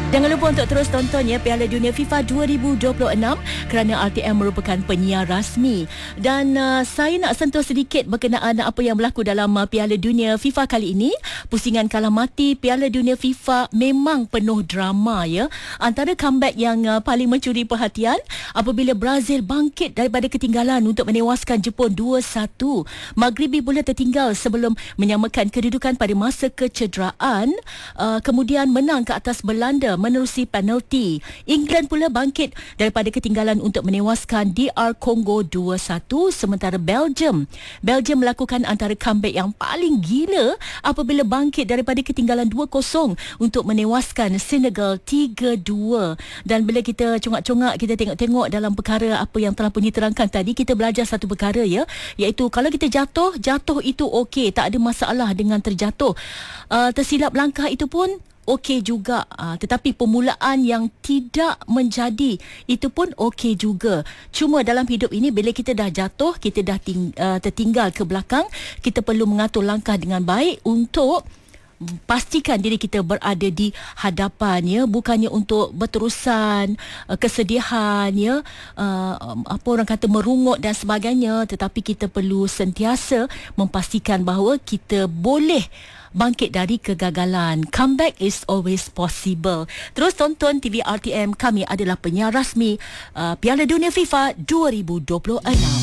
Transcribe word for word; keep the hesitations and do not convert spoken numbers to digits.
Jangan lupa untuk terus tonton ya Piala Dunia FIFA dua ribu dua puluh enam kerana R T M merupakan penyiar rasmi. Dan uh, saya nak sentuh sedikit berkenaan apa yang berlaku dalam uh, Piala Dunia FIFA kali ini. Pusingan kalah mati Piala Dunia FIFA memang penuh drama ya. Antara comeback yang uh, paling mencuri perhatian apabila Brazil bangkit daripada ketinggalan untuk menewaskan Jepun dua satu. Maghribi pula tertinggal sebelum menyamakan kedudukan pada masa kecederaan, uh, kemudian menang ke atas Belanda menerusi penalti. England pula bangkit daripada ketinggalan untuk menewaskan D R Congo dua satu, sementara Belgium Belgium melakukan antara comeback yang paling gila apabila bangkit daripada ketinggalan dua kosong untuk menewaskan Senegal tiga dua. Dan bila kita congak-congak, kita tengok-tengok dalam perkara apa yang telah pun diterangkan tadi, kita belajar satu perkara ya, iaitu kalau kita jatuh, jatuh itu okey, tak ada masalah dengan terjatuh. Uh, tersilap langkah itu pun okey juga, uh, tetapi permulaan yang tidak menjadi itu pun okey juga. Cuma dalam hidup ini bila kita dah jatuh, kita dah ting- uh, tertinggal ke belakang, kita perlu mengatur langkah dengan baik untuk pastikan diri kita berada di hadapan ya, bukannya untuk berterusan uh, kesedihan ya, uh, apa orang kata merungut dan sebagainya, tetapi kita perlu sentiasa memastikan bahawa kita boleh bangkit dari kegagalan. Comeback is always possible. Terus tonton T V R T M. Kami adalah penyiar rasmi uh, Piala Dunia FIFA dua ribu dua puluh enam.